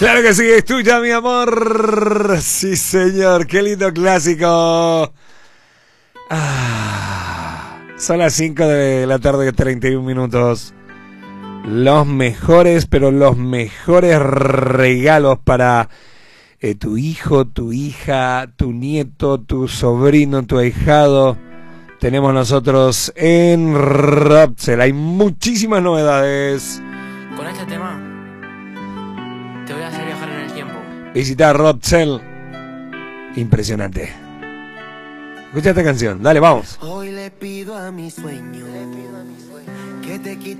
Claro que sí, es tuya, mi amor. Sí, señor, qué lindo clásico. Son las 5 de la tarde, 31 minutos. Los mejores, pero los mejores regalos para tu hijo, tu hija, tu nieto, tu sobrino, tu ahijado. Tenemos nosotros en Robcell. Hay muchísimas novedades. Con este tema te voy a hacer viajar en el tiempo. Visita Robcell. Impresionante. Escucha esta canción. Dale, vamos. Hoy le pido a mi sueño que te quite